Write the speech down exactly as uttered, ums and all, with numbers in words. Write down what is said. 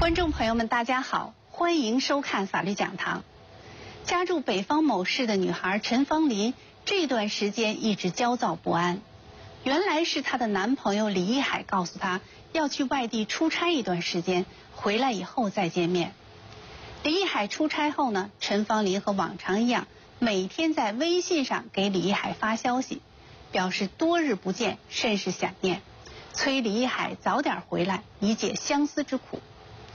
观众朋友们，大家好，欢迎收看法律讲堂。家住北方某市的女孩陈芳林这段时间一直焦躁不安。原来是她的男朋友李一海告诉她要去外地出差一段时间，回来以后再见面。李一海出差后呢，陈芳林和往常一样，每天在微信上给李一海发消息，表示多日不见，甚是想念，催李一海早点回来，以解相思之苦。